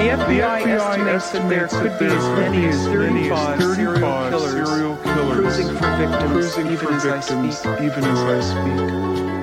The FBI estimates that there could be as many as 35 serial killers cruising for victims even as I speak.